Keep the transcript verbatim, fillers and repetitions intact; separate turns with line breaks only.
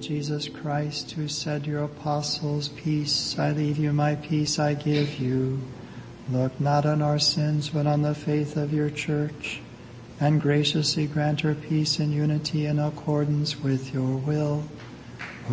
Jesus Christ, who said to your apostles, "Peace I leave you, my peace I give you," look not on our sins, but on the faith of your church, and graciously grant her peace and unity in accordance with your will,